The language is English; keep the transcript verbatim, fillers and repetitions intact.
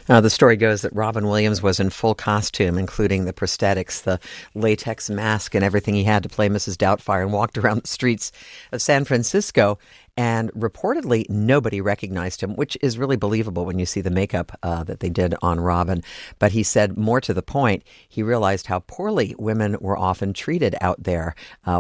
Uh, the story goes that Robin Williams was in full costume, including the prosthetics, the latex mask, and everything he had to play Missus Doubtfire, and walked around the streets of San Francisco. And reportedly, nobody recognized him, which is really believable when you see the makeup uh, that they did on Robin. But he said, more to the point, he realized how poorly women were often treated out there. Uh,